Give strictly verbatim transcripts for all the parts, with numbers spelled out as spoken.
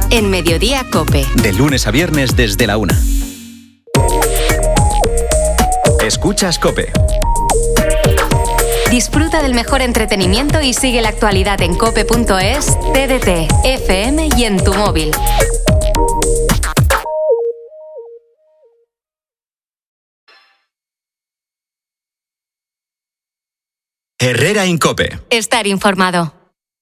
en Mediodía COPE. De lunes a viernes desde la una. Escuchas COPE. Disfruta del mejor entretenimiento y sigue la actualidad en cope punto es, T D T, F M y en tu móvil. Herrera en COPE. Estar informado.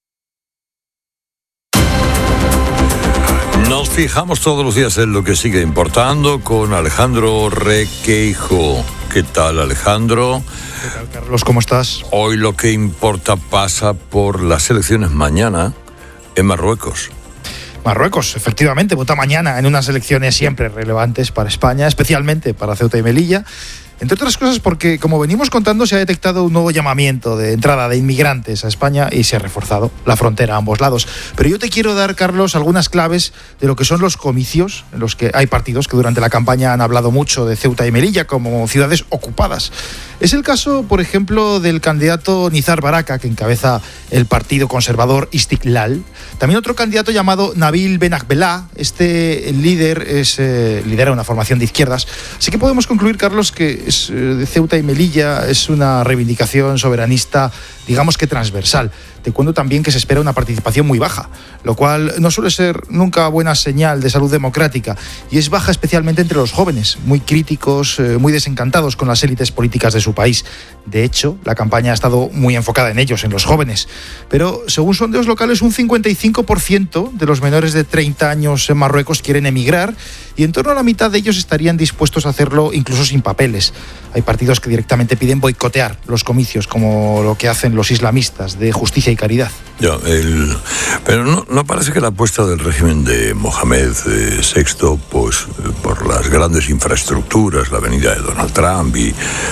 Nos fijamos todos los días en lo que sigue importando con Alejandro Requeijo. ¿Qué tal, Alejandro? ¿Qué tal, Carlos? ¿Cómo estás? Hoy lo que importa pasa por las elecciones mañana en Marruecos. Marruecos, efectivamente, vota mañana en unas elecciones siempre relevantes para España, especialmente para Ceuta y Melilla. Entre otras cosas porque, como venimos contando, se ha detectado un nuevo llamamiento de entrada de inmigrantes a España y se ha reforzado la frontera a ambos lados. Pero yo te quiero dar, Carlos, algunas claves de lo que son los comicios, en los que hay partidos que durante la campaña han hablado mucho de Ceuta y Melilla como ciudades ocupadas. Es el caso, por ejemplo, del candidato Nizar Baraka, que encabeza el partido conservador Istiklal. También otro candidato llamado Nabil Benakbela. Este líder es, eh, lidera una formación de izquierdas. Así que podemos concluir, Carlos, que es, eh, de Ceuta y Melilla es una reivindicación soberanista, digamos que transversal. Te cuento también que se espera una participación muy baja, lo cual no suele ser nunca buena señal de salud democrática, y es baja especialmente entre los jóvenes, muy críticos, eh, muy desencantados con las élites políticas de su país. De hecho, la campaña ha estado muy enfocada en ellos, en los jóvenes. Pero, según sondeos locales, un cincuenta y cinco por ciento de los menores de treinta años en Marruecos quieren emigrar, y en torno a la mitad de ellos estarían dispuestos a hacerlo incluso sin papeles. Hay partidos que directamente piden boicotear los comicios, como lo que hacen los islamistas de Justicia y Caridad. Ya, el, pero no, no parece que la apuesta del régimen de Mohamed eh, sexto, pues por las grandes infraestructuras, la venida de Donald Trump y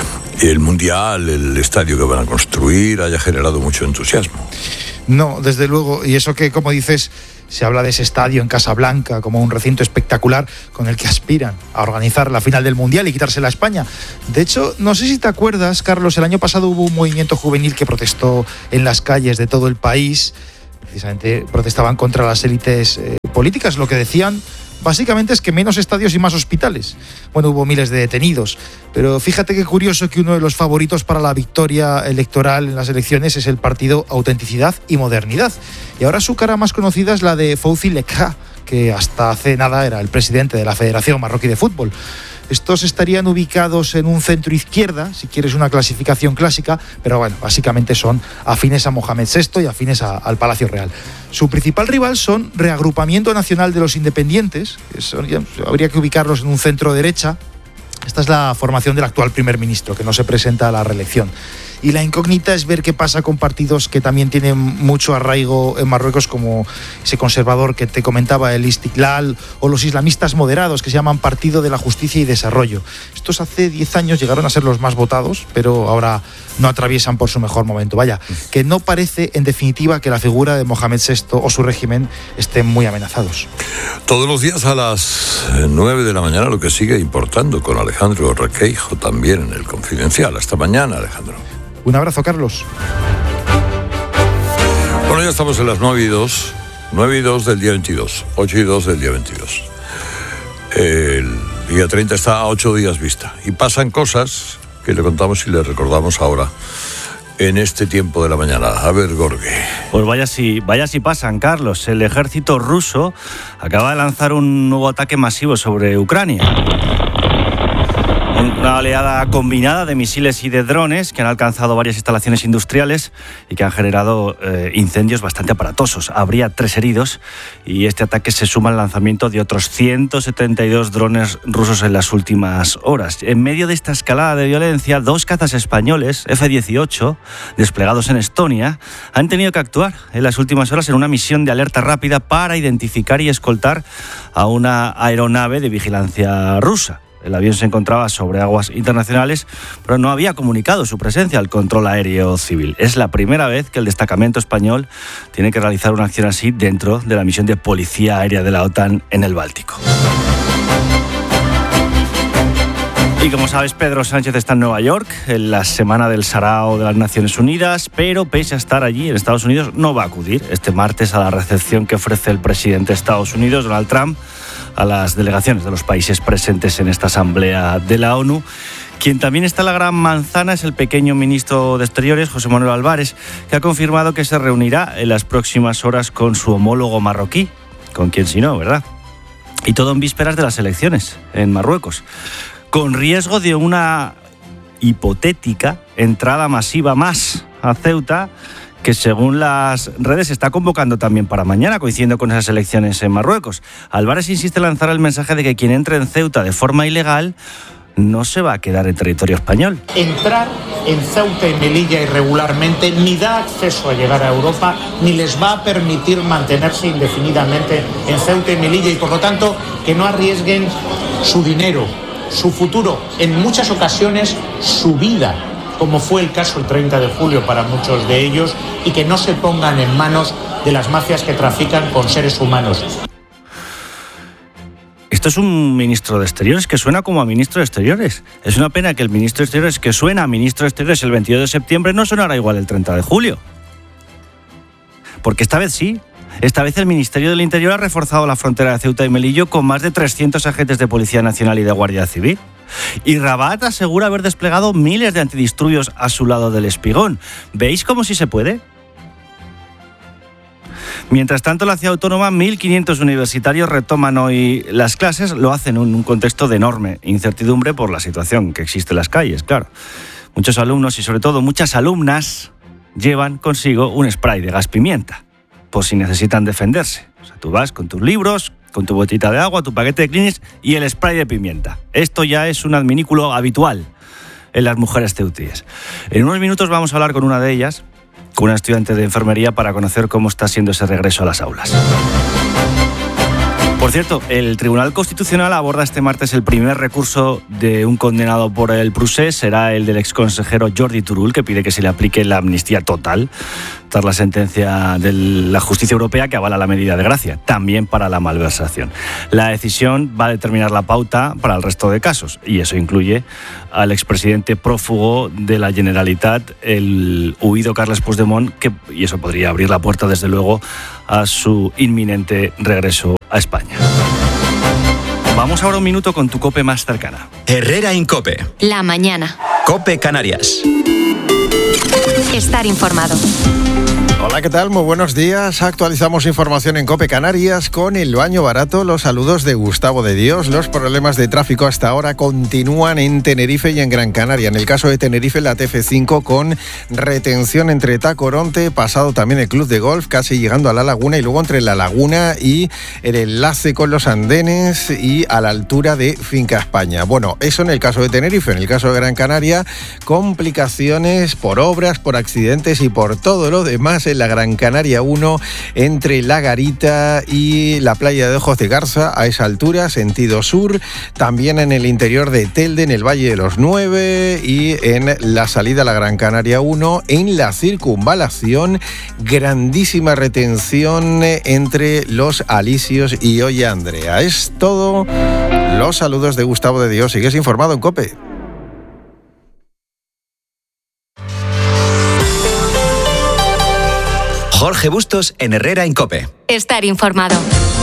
el Mundial, el estadio que van a construir, haya generado mucho entusiasmo. No, desde luego, y eso que, como dices, se habla de ese estadio en Casablanca como un recinto espectacular con el que aspiran a organizar la final del Mundial y quitársela a España. De hecho, no sé si te acuerdas, Carlos, el año pasado hubo un movimiento juvenil que protestó en las calles de todo el país. Precisamente protestaban contra las élites eh, políticas. Lo que decían básicamente es que menos estadios y más hospitales. Bueno, hubo miles de detenidos, pero fíjate qué curioso que uno de los favoritos para la victoria electoral en las elecciones es el partido Autenticidad y Modernidad. Y ahora su cara más conocida es la de Fouzi Lekha, que hasta hace nada era el presidente de la Federación Marroquí de Fútbol. Estos estarían ubicados en un centro izquierda, si quieres una clasificación clásica, pero bueno, básicamente son afines a Mohamed sexto y afines a, al Palacio Real. Su principal rival son Reagrupamiento Nacional de los Independientes, que son, ya, habría que ubicarlos en un centro derecha. Esta es la formación del actual primer ministro, que no se presenta a la reelección. Y la incógnita es ver qué pasa con partidos que también tienen mucho arraigo en Marruecos, como ese conservador que te comentaba, el Istiklal, o los islamistas moderados, que se llaman Partido de la Justicia y Desarrollo. Estos hace diez años llegaron a ser los más votados, pero ahora no atraviesan por su mejor momento. Vaya, que no parece, en definitiva, que la figura de Mohamed sexto o su régimen estén muy amenazados. Todos los días a las nueve de la mañana, lo que sigue importando con Alejandro Requeijo, también en el Confidencial. Hasta mañana, Alejandro. Un abrazo, Carlos. Bueno, ya estamos en las nueve y dos, nueve y dos del día veintidós, ocho y dos del día veintidós. El día treinta está a ocho días vista. Y pasan cosas que le contamos y le recordamos ahora en este tiempo de la mañana. A ver, Gorge. Pues vaya si, vaya si pasan, Carlos. El ejército ruso acaba de lanzar un nuevo ataque masivo sobre Ucrania. Una oleada combinada de misiles y de drones que han alcanzado varias instalaciones industriales y que han generado eh, incendios bastante aparatosos. Habría tres heridos y este ataque se suma al lanzamiento de otros ciento setenta y dos drones rusos en las últimas horas. En medio de esta escalada de violencia, dos cazas españoles F dieciocho, desplegados en Estonia, han tenido que actuar en las últimas horas en una misión de alerta rápida para identificar y escoltar a una aeronave de vigilancia rusa. El avión se encontraba sobre aguas internacionales, pero no había comunicado su presencia al control aéreo civil. Es la primera vez que el destacamento español tiene que realizar una acción así dentro de la misión de policía aérea de la OTAN en el Báltico. Y como sabes, Pedro Sánchez está en Nueva York, en la Semana del Sarao de las Naciones Unidas, pero pese a estar allí en Estados Unidos, no va a acudir este martes a la recepción que ofrece el presidente de Estados Unidos, Donald Trump, a las delegaciones de los países presentes en esta asamblea de la ONU. Quien también está en la Gran Manzana es el pequeño ministro de Exteriores, José Manuel Álvarez, que ha confirmado que se reunirá en las próximas horas con su homólogo marroquí, con quien si no, ¿verdad? Y todo en vísperas de las elecciones en Marruecos, con riesgo de una hipotética entrada masiva más a Ceuta, que según las redes se está convocando también para mañana, coincidiendo con esas elecciones en Marruecos. Álvarez insiste en lanzar el mensaje de que quien entre en Ceuta de forma ilegal no se va a quedar en territorio español. Entrar en Ceuta y Melilla irregularmente ni da acceso a llegar a Europa, ni les va a permitir mantenerse indefinidamente en Ceuta y Melilla, y por lo tanto que no arriesguen su dinero, su futuro, en muchas ocasiones su vida, como fue el caso el treinta de julio para muchos de ellos, y que no se pongan en manos de las mafias que trafican con seres humanos. Esto es un ministro de Exteriores que suena como a ministro de Exteriores. Es una pena que el ministro de Exteriores que suena a ministro de Exteriores el veintidós de septiembre no sonará igual el treinta de julio. Porque esta vez sí. Esta vez el Ministerio del Interior ha reforzado la frontera de Ceuta y Melilla con más de trescientos agentes de Policía Nacional y de Guardia Civil. Y Rabat asegura haber desplegado miles de antidisturbios a su lado del Espigón. ¿Veis cómo sí se puede? Mientras tanto, en la ciudad autónoma, mil quinientos universitarios retoman hoy las clases. Lo hacen en un contexto de enorme incertidumbre por la situación que existe en las calles, claro. Muchos alumnos y sobre todo muchas alumnas llevan consigo un spray de gas pimienta, por si necesitan defenderse. O sea, tú vas con tus libros, con tu botita de agua, tu paquete de Kleenex y el spray de pimienta. Esto ya es un adminículo habitual en las mujeres ceutíes. En unos minutos vamos a hablar con una de ellas, con una estudiante de enfermería, para conocer cómo está siendo ese regreso a las aulas. Por cierto, el Tribunal Constitucional aborda este martes el primer recurso de un condenado por el procés. Será el del exconsejero Jordi Turull, que pide que se le aplique la amnistía total tras la sentencia de la Justicia Europea que avala la medida de gracia, también para la malversación. La decisión va a determinar la pauta para el resto de casos, y eso incluye al expresidente prófugo de la Generalitat, el huido Carles Puigdemont, que, y eso podría abrir la puerta, desde luego, a su inminente regreso a España. Vamos ahora un minuto con tu COPE más cercana. Herrera Incope. La mañana. COPE Canarias. Estar informado. Hola, ¿qué tal? Muy buenos días. Actualizamos información en COPE Canarias con el baño barato. Los saludos de Gustavo de Dios. Los problemas de tráfico hasta ahora continúan en Tenerife y en Gran Canaria. En el caso de Tenerife, la T F cinco con retención entre Tacoronte, pasado también el Club de Golf, casi llegando a La Laguna, y luego entre La Laguna y el enlace con los andenes y a la altura de Finca España. Bueno, eso en el caso de Tenerife. En el caso de Gran Canaria, complicaciones por obras, por accidentes y por todo lo demás en la Gran Canaria uno, entre La Garita y la playa de Ojos de Garza, a esa altura, sentido sur. También en el interior de Telde, en el Valle de los Nueve, y en la salida a la Gran Canaria uno, en la circunvalación, grandísima retención entre Los Alisios y Oye Andrea. Es todo. Los saludos de Gustavo de Dios. Sigues informado en COPE. Jorge Bustos en Herrera Incope. Estar informado.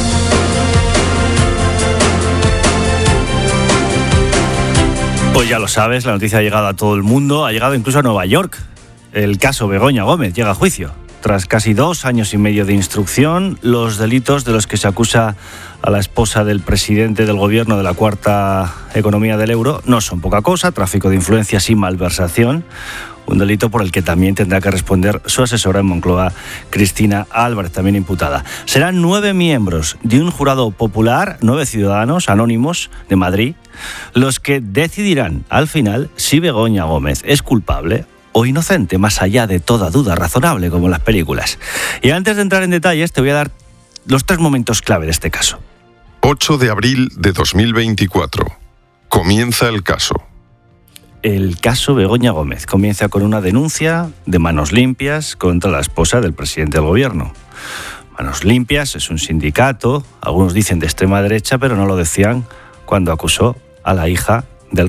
Pues ya lo sabes, la noticia ha llegado a todo el mundo, ha llegado incluso a Nueva York. El caso Begoña Gómez llega a juicio. Tras casi dos años y medio de instrucción, los delitos de los que se acusa a la esposa del presidente del gobierno de la cuarta economía del euro no son poca cosa: tráfico de influencias y malversación. Un delito por el que también tendrá que responder su asesora en Moncloa, Cristina Álvarez, también imputada. Serán nueve miembros de un jurado popular, nueve ciudadanos anónimos de Madrid, los que decidirán al final si Begoña Gómez es culpable o inocente, más allá de toda duda razonable, como en las películas. Y antes de entrar en detalles, te voy a dar los tres momentos clave de este caso. ocho de abril de dos mil veinticuatro. Comienza el caso. El caso Begoña Gómez comienza con una denuncia de Manos Limpias contra la esposa del presidente del gobierno. Manos Limpias es un sindicato, algunos dicen de extrema derecha, pero no lo decían cuando acusó a la hija del rey,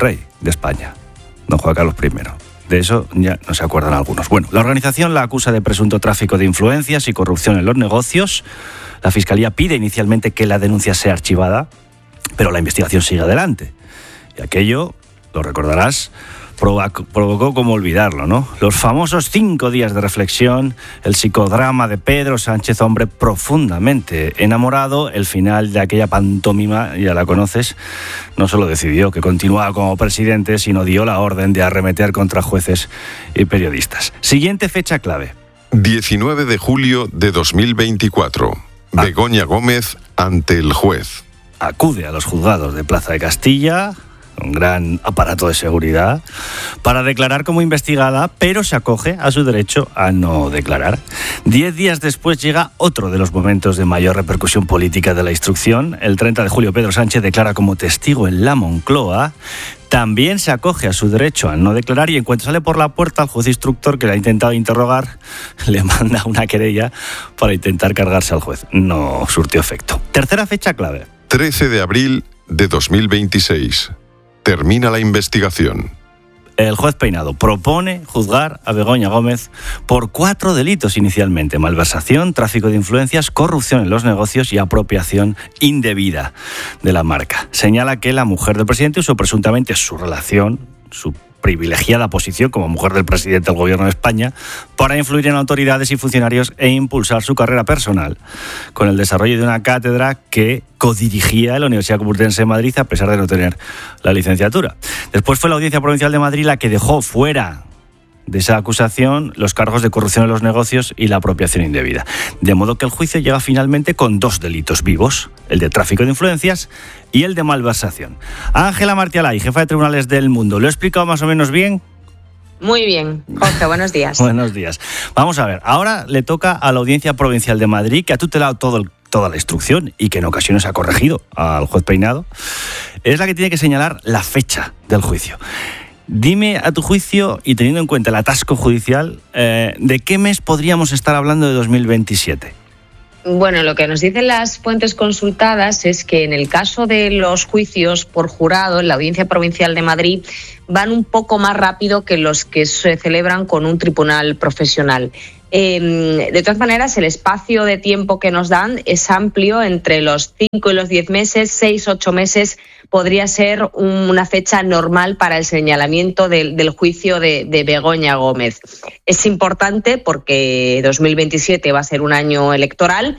de España, don Juan Carlos primero. De eso ya no se acuerdan algunos. Bueno, la organización la acusa de presunto tráfico de influencias y corrupción en los negocios. La Fiscalía pide inicialmente que la denuncia sea archivada, pero la investigación sigue adelante. Y aquello, lo recordarás, provocó, provocó como olvidarlo, ¿no? Los famosos cinco días de reflexión, el psicodrama de Pedro Sánchez, hombre profundamente enamorado, el final de aquella pantomima, ya la conoces, no solo decidió que continuaba como presidente, sino dio la orden de arremeter contra jueces y periodistas. Siguiente fecha clave. diecinueve de julio de dos mil veinticuatro. Ah. Begoña Gómez ante el juez. Acude a los juzgados de Plaza de Castilla, un gran aparato de seguridad, para declarar como investigada, pero se acoge a su derecho a no declarar. Diez días después llega otro de los momentos de mayor repercusión política de la instrucción. El treinta de julio Pedro Sánchez declara como testigo en la Moncloa. También se acoge a su derecho a no declarar y en cuanto sale por la puerta, el juez instructor que le ha intentado interrogar le manda una querella para intentar cargarse al juez. No surtió efecto. Tercera fecha clave. trece de abril de dos mil veintiséis. Termina la investigación. El juez Peinado propone juzgar a Begoña Gómez por cuatro delitos inicialmente: malversación, tráfico de influencias, corrupción en los negocios y apropiación indebida de la marca. Señala que la mujer del presidente usó presuntamente su relación, su privilegiada posición como mujer del presidente del gobierno de España para influir en autoridades y funcionarios e impulsar su carrera personal con el desarrollo de una cátedra que codirigía en la Universidad Complutense de Madrid a pesar de no tener la licenciatura. Después fue la Audiencia Provincial de Madrid la que dejó fuera de esa acusación los cargos de corrupción en los negocios y la apropiación indebida. De modo que el juicio llega finalmente con dos delitos vivos, el de tráfico de influencias y el de malversación. Ángela Martialay, jefa de tribunales del mundo, ¿lo he explicado más o menos bien? Muy bien, Jorge, buenos días. Buenos días. Vamos a ver, ahora le toca a la Audiencia Provincial de Madrid, que ha tutelado todo el, toda la instrucción y que en ocasiones ha corregido al juez Peinado, es la que tiene que señalar la fecha del juicio. Dime, a tu juicio, y teniendo en cuenta el atasco judicial, eh, ¿de qué mes podríamos estar hablando de dos mil veintisiete? Bueno, lo que nos dicen las fuentes consultadas es que en el caso de los juicios por jurado en la Audiencia Provincial de Madrid van un poco más rápido que los que se celebran con un tribunal profesional. Eh, de todas maneras, el espacio de tiempo que nos dan es amplio, entre los cinco y los diez meses, seis, ocho meses podría ser una fecha normal para el señalamiento del, del juicio de, de Begoña Gómez. Es importante porque dos mil veintisiete va a ser un año electoral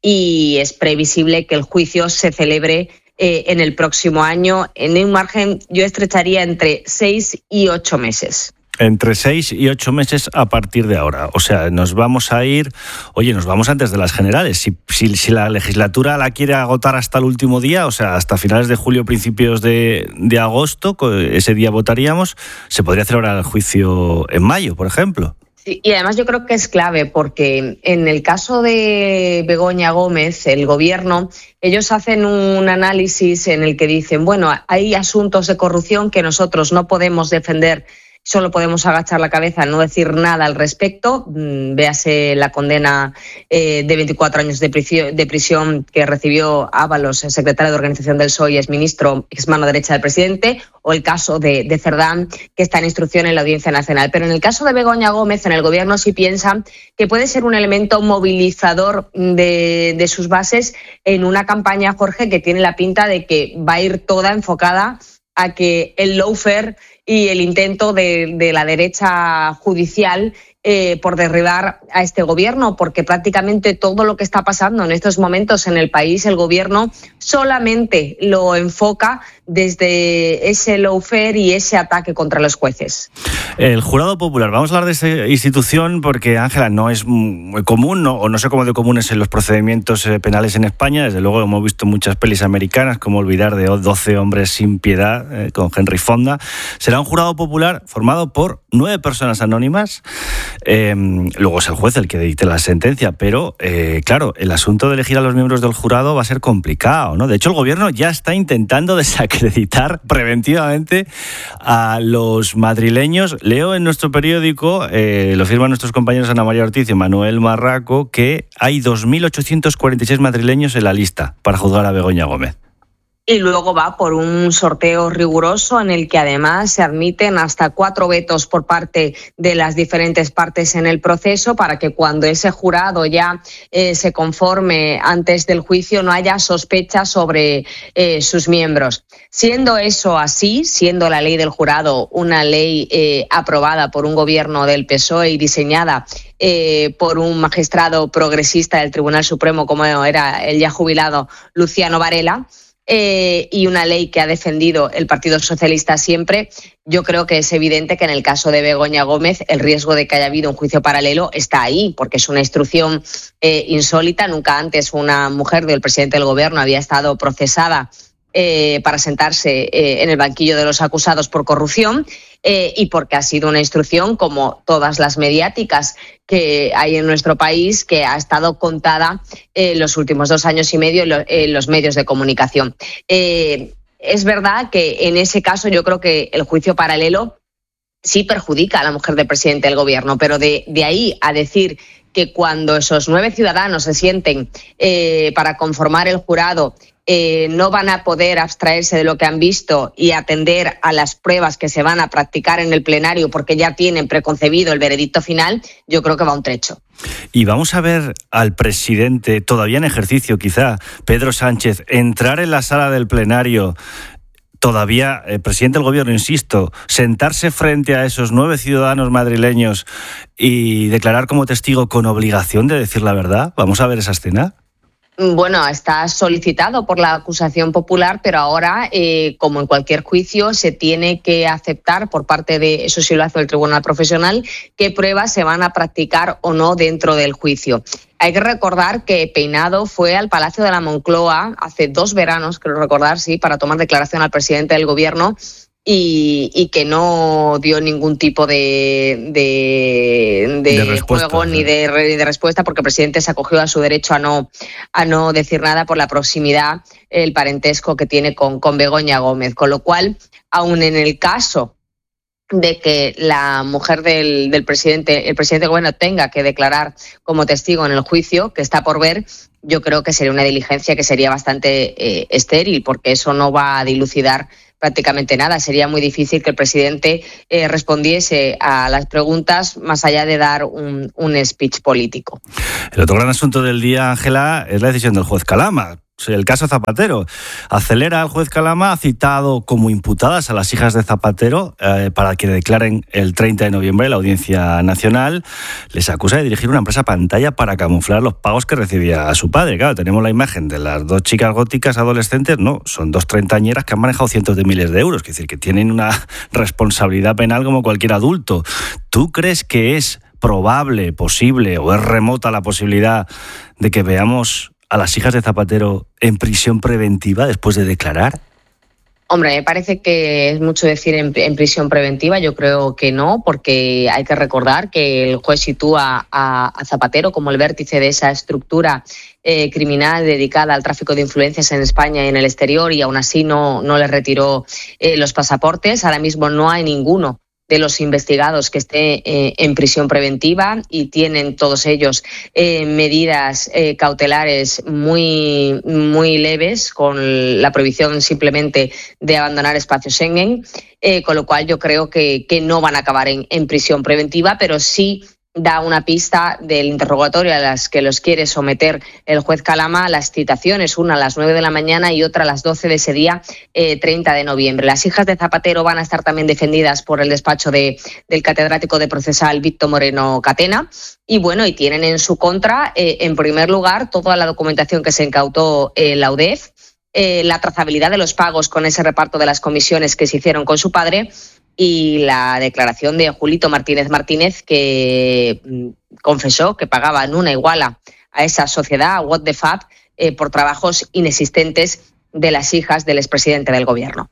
y es previsible que el juicio se celebre eh, en el próximo año. En un margen yo estrecharía entre seis y ocho meses. Entre seis y ocho meses a partir de ahora. O sea, nos vamos a ir... Oye, nos vamos antes de las generales. Si, si, si la legislatura la quiere agotar hasta el último día, o sea, hasta finales de julio, principios de, de agosto, ese día votaríamos, se podría celebrar el juicio en mayo, por ejemplo. Sí, y además yo creo que es clave porque en el caso de Begoña Gómez, el gobierno, ellos hacen un análisis en el que dicen, bueno, hay asuntos de corrupción que nosotros no podemos defender, solo podemos agachar la cabeza, no decir nada al respecto. Véase la condena eh, de veinticuatro años de prisión, de prisión que recibió Ábalos, el secretario de Organización del P S O E y exministro, ex mano derecha del presidente, o el caso de, de Cerdán, que está en instrucción en la Audiencia Nacional. Pero en el caso de Begoña Gómez, en el gobierno sí piensan que puede ser un elemento movilizador de, de sus bases en una campaña, Jorge, que tiene la pinta de que va a ir toda enfocada a que el lawfare y el intento de, de la derecha judicial eh, por derribar a este gobierno, porque prácticamente todo lo que está pasando en estos momentos en el país, el gobierno solamente lo enfoca desde ese lawfare y ese ataque contra los jueces. El Jurado Popular, vamos a hablar de esta institución porque, Ángela, no es muy común, no, o no sé cómo de común es en los procedimientos penales en España. Desde luego hemos visto muchas pelis americanas, como olvidar de doce hombres sin piedad, eh, con Henry Fonda. Será un jurado popular formado por nueve personas anónimas. Eh, luego es el juez el que dicte la sentencia, pero eh, claro, el asunto de elegir a los miembros del jurado va a ser complicado, ¿no? De hecho, el gobierno ya está intentando desacreditar preventivamente a los madrileños. Leo en nuestro periódico, eh, lo firman nuestros compañeros Ana María Ortiz y Manuel Marraco, que hay dos mil ochocientos cuarenta y seis madrileños en la lista para juzgar a Begoña Gómez. y luego va por un sorteo riguroso en el que además se admiten hasta cuatro vetos por parte de las diferentes partes en el proceso para que cuando ese jurado ya eh, se conforme antes del juicio no haya sospechas sobre eh, sus miembros. Siendo eso así, siendo la ley del jurado una ley eh, aprobada por un gobierno del P S O E y diseñada eh, por un magistrado progresista del Tribunal Supremo como era el ya jubilado Luciano Varela, Eh, y una ley que ha defendido el Partido Socialista siempre, yo creo que es evidente que en el caso de Begoña Gómez el riesgo de que haya habido un juicio paralelo está ahí, porque es una instrucción eh, insólita. Nunca antes una mujer del presidente del gobierno había estado procesada eh, para sentarse eh, en el banquillo de los acusados por corrupción. Eh, y porque ha sido una instrucción, como todas las mediáticas que hay en nuestro país, que ha estado contada en eh, los últimos dos años y medio en, lo, en los medios de comunicación. Eh, es verdad que en ese caso yo creo que el juicio paralelo sí perjudica a la mujer del presidente del gobierno, pero de, de ahí a decir que cuando esos nueve ciudadanos se sienten eh, para conformar el jurado Eh, no van a poder abstraerse de lo que han visto y atender a las pruebas que se van a practicar en el plenario porque ya tienen preconcebido el veredicto final, yo creo que va un trecho. Y vamos a ver al presidente, todavía en ejercicio quizá, Pedro Sánchez, entrar en la sala del plenario, todavía el presidente del gobierno, insisto, sentarse frente a esos nueve ciudadanos madrileños y declarar como testigo con obligación de decir la verdad. ¿Vamos a ver esa escena? Bueno, está solicitado por la acusación popular, pero ahora, eh, como en cualquier juicio, se tiene que aceptar por parte de, eso sí lo hace el Tribunal Profesional, qué pruebas se van a practicar o no dentro del juicio. Hay que recordar que Peinado fue al Palacio de la Moncloa hace dos veranos, creo recordar, sí, para tomar declaración al presidente del gobierno, Y, y que no dio ningún tipo de, de, de, de juego ni de, de respuesta, porque el presidente se acogió a su derecho a no, a no decir nada por la proximidad, el parentesco que tiene con, con Begoña Gómez. Con lo cual, aun en el caso de que la mujer del, del presidente, el presidente del gobierno tenga que declarar como testigo en el juicio, que está por ver, yo creo que sería una diligencia que sería bastante eh, estéril, porque eso no va a dilucidar prácticamente nada. Sería muy difícil que el presidente eh, respondiese a las preguntas más allá de dar un, un speech político. El otro gran asunto del día, Ángela, es la decisión del juez Calama. El caso Zapatero. Acelera, el juez Calama ha citado como imputadas a las hijas de Zapatero eh, para que declaren el treinta de noviembre en la Audiencia Nacional. Les acusa de dirigir una empresa pantalla para camuflar los pagos que recibía a su padre. Claro, tenemos la imagen de las dos chicas góticas adolescentes. No, son dos treintañeras que han manejado cientos de miles de euros. Es decir, que tienen una responsabilidad penal como cualquier adulto. ¿Tú crees que es probable, posible o es remota la posibilidad de que veamos a las hijas de Zapatero en prisión preventiva después de declarar? Hombre, me parece que es mucho decir en, en prisión preventiva. Yo creo que no, porque hay que recordar que el juez sitúa a, a Zapatero como el vértice de esa estructura eh, criminal dedicada al tráfico de influencias en España y en el exterior, y aún así no, no le retiró eh, los pasaportes. Ahora mismo no hay ninguno de los investigados que esté eh, en prisión preventiva, y tienen todos ellos eh, medidas eh, cautelares muy, muy leves, con la prohibición simplemente de abandonar espacio Schengen, eh, con lo cual yo creo que, que no van a acabar en, en prisión preventiva, pero sí da una pista del interrogatorio a las que los quiere someter el juez Calama, las citaciones, una a las nueve de la mañana y otra a las doce de ese día eh, treinta de noviembre. Las hijas de Zapatero van a estar también defendidas por el despacho de, del catedrático de procesal Víctor Moreno Catena, y bueno, y tienen en su contra, eh, en primer lugar, toda la documentación que se incautó eh, la U D E F, eh, la trazabilidad de los pagos con ese reparto de las comisiones que se hicieron con su padre, y la declaración de Julito Martínez Martínez, que confesó que pagaba en una iguala a esa sociedad, a What the Fab, eh, por trabajos inexistentes de las hijas del expresidente del gobierno.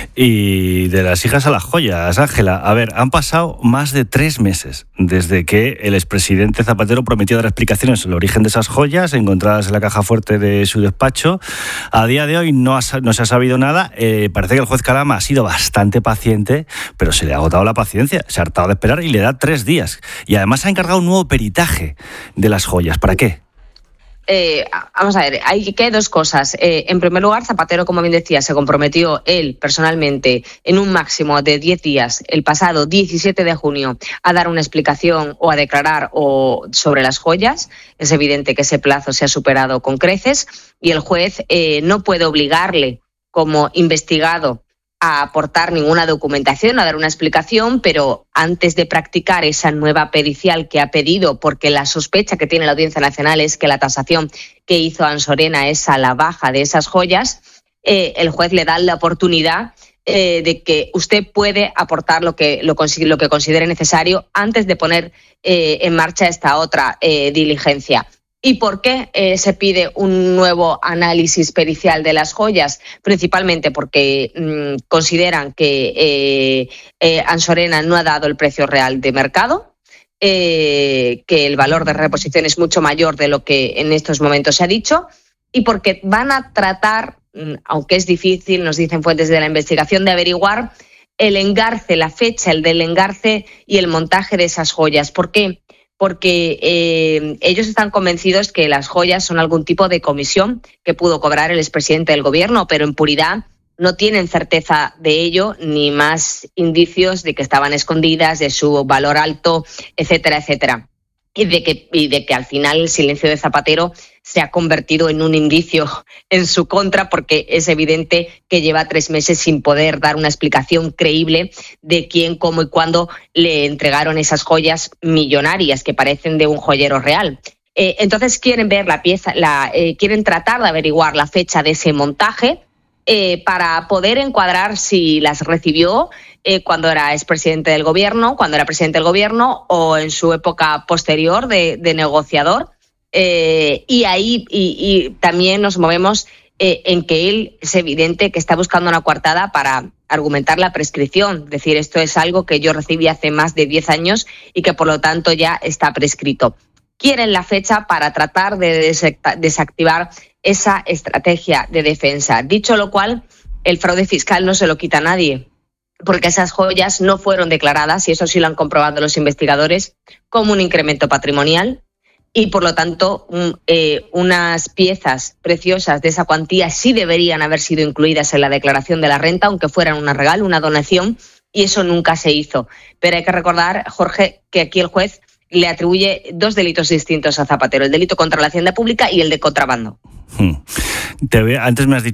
Y de las hijas a las joyas, Ángela. A ver, han pasado más de tres meses desde que el expresidente Zapatero prometió dar explicaciones sobre el origen de esas joyas encontradas en la caja fuerte de su despacho. A día de hoy no, ha, no se ha sabido nada. Eh, parece que el juez Calama ha sido bastante paciente, pero se le ha agotado la paciencia, se ha hartado de esperar y le da tres días. Y además ha encargado un nuevo peritaje de las joyas. ¿Para qué? Eh, vamos a ver, hay que hay dos cosas. Eh, en primer lugar, Zapatero, como bien decía, se comprometió él personalmente en un máximo de diez días, el pasado diecisiete de junio, a dar una explicación o a declarar o sobre las joyas. Es evidente que ese plazo se ha superado con creces y el juez eh, no puede obligarle como investigado a aportar ninguna documentación, a dar una explicación, pero antes de practicar esa nueva pericial que ha pedido, porque la sospecha que tiene la Audiencia Nacional es que la tasación que hizo Ansorena es a la baja de esas joyas, eh, el juez le da la oportunidad eh, de que usted puede aportar lo que, lo, lo que considere necesario antes de poner eh, en marcha esta otra eh, diligencia. ¿Y por qué eh, se pide un nuevo análisis pericial de las joyas? Principalmente porque mmm, consideran que eh, eh, Ansorena no ha dado el precio real de mercado, eh, que el valor de reposición es mucho mayor de lo que en estos momentos se ha dicho, y porque van a tratar, aunque es difícil, nos dicen fuentes de la investigación, de averiguar el engarce, la fecha, el del engarce y el montaje de esas joyas. ¿Por qué? Porque eh, ellos están convencidos que las joyas son algún tipo de comisión que pudo cobrar el expresidente del gobierno, pero en puridad no tienen certeza de ello, ni más indicios de que estaban escondidas, de su valor alto, etcétera, etcétera. Y de que, y de que al final el silencio de Zapatero se ha convertido en un indicio en su contra, porque es evidente que lleva tres meses sin poder dar una explicación creíble de quién, cómo y cuándo le entregaron esas joyas millonarias que parecen de un joyero real. Eh, entonces quieren ver la pieza, la, eh, quieren tratar de averiguar la fecha de ese montaje eh, para poder encuadrar si las recibió Eh, cuando era expresidente del gobierno, cuando era presidente del gobierno o en su época posterior de, de negociador. Eh, y ahí y, y también nos movemos eh, en que él es evidente que está buscando una coartada para argumentar la prescripción. Es decir, esto es algo que yo recibí hace más de diez años y que por lo tanto ya está prescrito. Quieren la fecha para tratar de desactivar esa estrategia de defensa. Dicho lo cual, el fraude fiscal no se lo quita a nadie, porque esas joyas no fueron declaradas, y eso sí lo han comprobado los investigadores, como un incremento patrimonial, y por lo tanto un, eh, unas piezas preciosas de esa cuantía sí deberían haber sido incluidas en la declaración de la renta, aunque fueran un regalo, una donación, y eso nunca se hizo. Pero hay que recordar, Jorge, que aquí el juez le atribuye dos delitos distintos a Zapatero, el delito contra la hacienda pública y el de contrabando. Hmm. Te, antes me has dicho